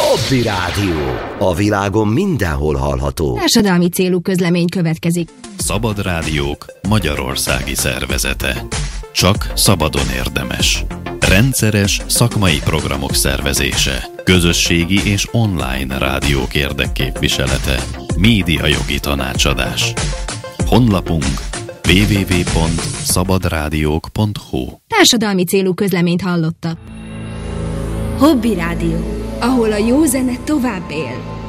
Hobby Rádió. A világon mindenhol hallható. Társadalmi célú közlemény következik. Szabad Rádiók Magyarországi Szervezete. Csak szabadon érdemes. Rendszeres szakmai programok szervezése. Közösségi és online rádiók érdekképviselete. Médiajogi tanácsadás. Honlapunk www.szabadrádiók.hu. Társadalmi célú közleményt hallottak. Hobby Rádió, ahol a jó zene tovább él.